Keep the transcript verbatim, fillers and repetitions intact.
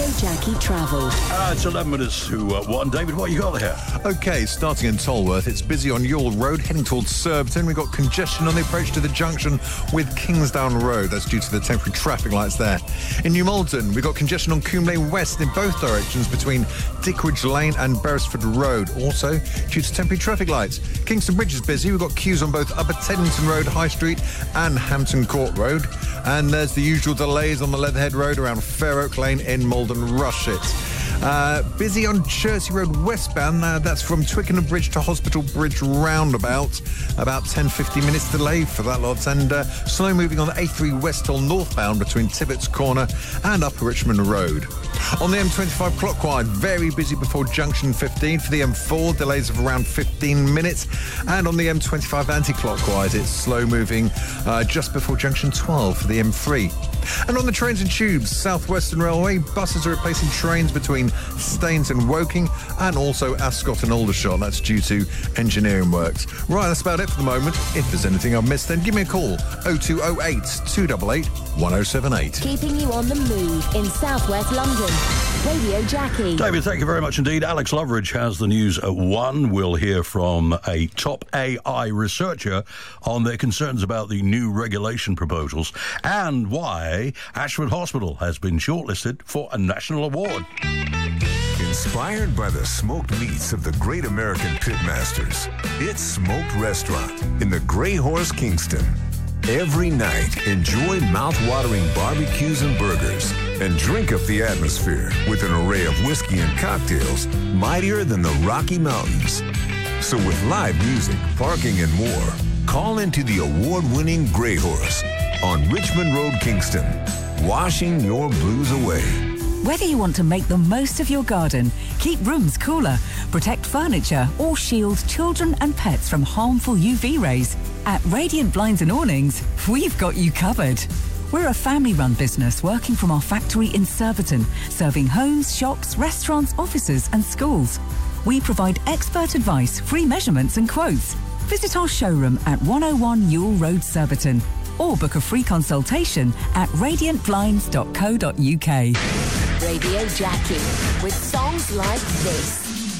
Jackie Travel. Uh, it's eleven minutes to uh, one. David, what you got there? OK, starting in Tolworth, it's busy on Ewell Road, heading towards Surbiton. We've got congestion on the approach to the junction with Kingsdown Road. That's due to the temporary traffic lights there. In New Malden, we've got congestion on Coombe Lane West in both directions between Dickridge Lane and Beresford Road, also due to temporary traffic lights. Kingston Bridge is busy. We've got queues on both Upper Teddington Road, High Street and Hampton Court Road. And there's the usual delays on the Leatherhead Road around Fair Oak Lane in Malden Rushet. Uh, busy on Chertsey Road westbound. Uh, that's from Twickenham Bridge to Hospital Bridge roundabout. About ten to fifteen minutes delay for that lot. And uh, slow moving on the A three West Hill northbound between Tibbetts Corner and Upper Richmond Road. On the M twenty-five clockwise, very busy before junction fifteen. For the M four, delays of around fifteen minutes. And on the M twenty-five anti-clockwise, it's slow moving uh, just before junction twelve for the M three. And on the trains and tubes, South Western Railway, buses are replacing trains between Staines and Woking and also Ascot and Aldershot. That's due to engineering works. Right, that's about it for the moment. If there's anything I've missed, then give me a call. oh two oh eight, two eight eight, one oh seven eight. Keeping you on the move in South West London. Radio Jackie. David, thank you very much indeed. Alex Loveridge has the news at one. We'll hear from a top A I researcher on their concerns about the new regulation proposals and why Ashford Hospital has been shortlisted for a national award. Inspired by the smoked meats of the great American pitmasters, it's Smoked Restaurant in the Grey Horse, Kingston. Every night, enjoy mouth-watering barbecues and burgers and drink up the atmosphere with an array of whiskey and cocktails mightier than the Rocky Mountains. So with live music, parking, and more, call into the award-winning Grey Horse on Richmond Road, Kingston, washing your blues away. Whether you want to make the most of your garden, keep rooms cooler, protect furniture, or shield children and pets from harmful U V rays, at Radiant Blinds and Awnings, we've got you covered. We're a family-run business working from our factory in Surbiton, serving homes, shops, restaurants, offices and schools. We provide expert advice, free measurements and quotes. Visit our showroom at one oh one Ewell Road, Surbiton, or book a free consultation at radiant blinds dot co dot uk. Radio Jackie with songs like this.